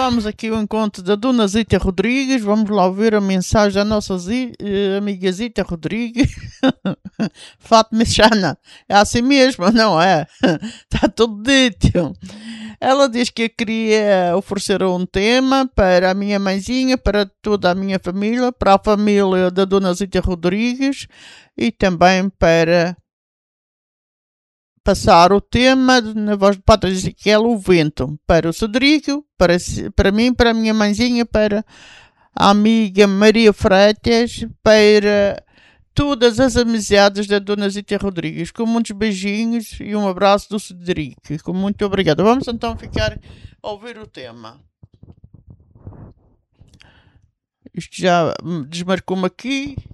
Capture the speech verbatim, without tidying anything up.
vamos aqui ao encontro da Dona Zita Rodrigues. Vamos lá ouvir a mensagem da nossa Zi, eh, amiga Zita Rodrigues. Fátima Chana. É assim mesmo, não é? Está tudo dito. Ela diz que eu queria oferecer um tema para a minha mãezinha, para toda a minha família, para a família da Dona Zita Rodrigues e também para passar o tema na voz de Padre Ezequiel, o vento, para o Cedrico, para, para mim, para a minha mãezinha, para a amiga Maria Freitas, para todas as amizades da Dona Zita Rodrigues, com muitos beijinhos e um abraço do Cedrico, com muito obrigada. Vamos então ficar a ouvir o tema. Isto já desmarcou-me aqui.